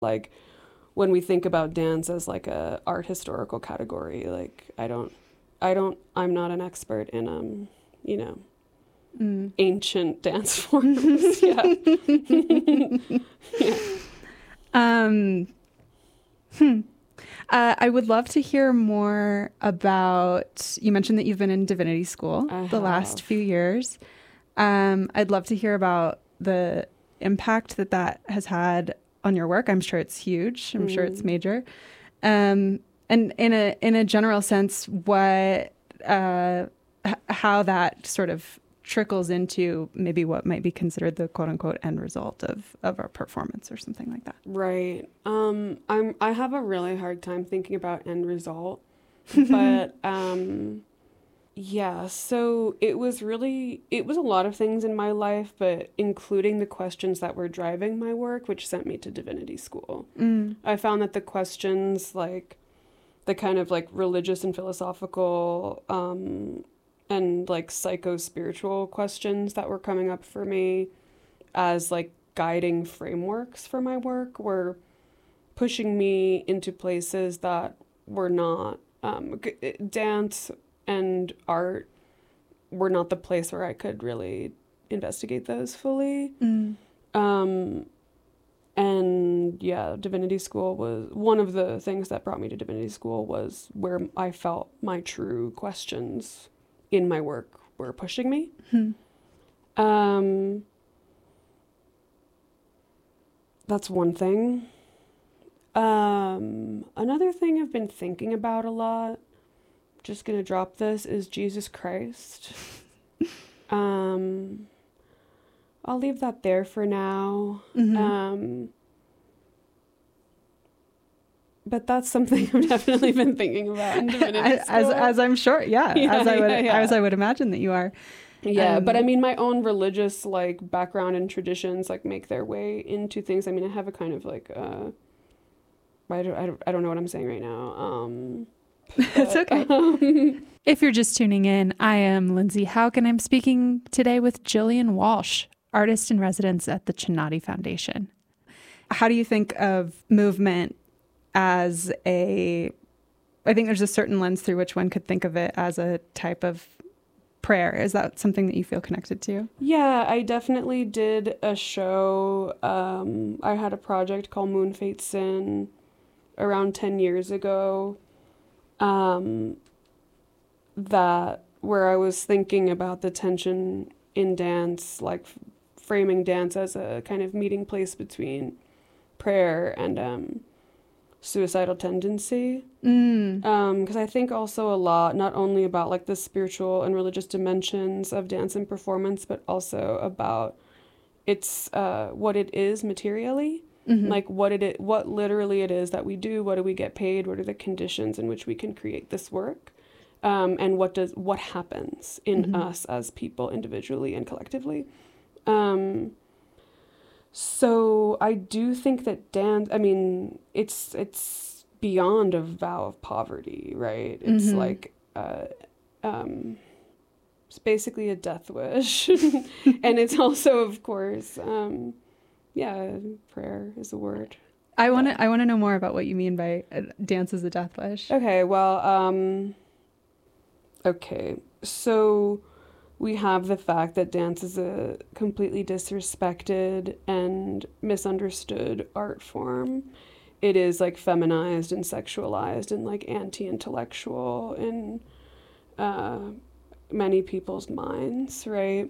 Like when we think about dance as like a art historical category, like I'm not an expert in you know, ancient dance forms. Yeah. Yeah. Um, I would love to hear more about, you mentioned that you've been in divinity school I the last have. few years. I'd love to hear about the impact that that has had on your work. I'm sure it's huge. I'm sure it's major. And in a general sense, how that sort of trickles into maybe what might be considered the quote unquote end result of our performance or something like that. Right. I have a really hard time thinking about end result, but yeah, so it was a lot of things in my life, but including the questions that were driving my work, which sent me to divinity school. I found that the questions, like the kind of like religious and philosophical and like psycho-spiritual questions that were coming up for me as like guiding frameworks for my work, were pushing me into places that were not dance and art were not the place where I could really investigate those fully. And yeah, divinity school was one of the things that brought me to divinity school, was where I felt my true questions in my work were pushing me. That's one thing. Another thing I've been thinking about a lot, just gonna drop this, is Jesus Christ. I'll leave that there for now. But that's something I've definitely been thinking about in divinity school. As I'm sure, yeah, as I would imagine that you are. Yeah, but I mean, my own religious like background and traditions like make their way into things. I mean, I have a kind of like I don't know what I'm saying right now. It's okay. If you're just tuning in, I am Lindsay Hauk, and I'm speaking today with Jillian Walsh, artist in residence at the Chinati Foundation. How do you think of movement as I think there's a certain lens through which one could think of it as a type of prayer. Is that something that you feel connected to? Yeah, I definitely did a show. I had a project called Moon Fate Sin around 10 years ago. That where I was thinking about the tension in dance, like framing dance as a kind of meeting place between prayer and suicidal tendency. Because I think also a lot, not only about like the spiritual and religious dimensions of dance and performance, but also about its what it is materially. Like what literally it is that we do. What do we get paid? What are the conditions in which we can create this work? And what happens in us as people individually and collectively. So I do think that dance, I mean, it's beyond a vow of poverty, right? It's like it's basically a death wish. And it's also, of course, yeah, prayer is a word. I want to know more about what you mean by dance as a death wish. Okay, well, okay, so we have the fact that dance is a completely disrespected and misunderstood art form. It is like feminized and sexualized and like anti-intellectual in many people's minds, right?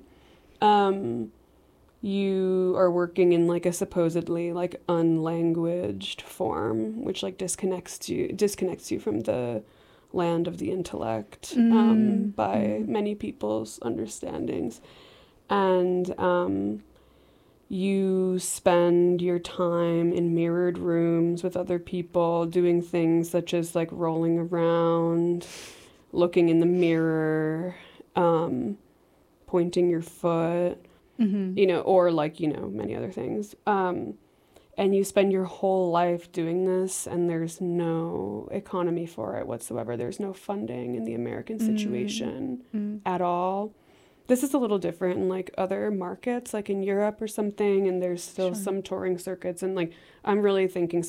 You are working in like a supposedly like unlanguaged form, which like disconnects you from the land of the intellect by many people's understandings. And you spend your time in mirrored rooms with other people doing things such as like rolling around, looking in the mirror, pointing your foot, or like, many other things. And you spend your whole life doing this, and there's no economy for it whatsoever. There's no funding in the American situation at all. this is a little different in like other markets, like in Europe or something, and there's still Sure. some touring circuits. And like I'm really thinking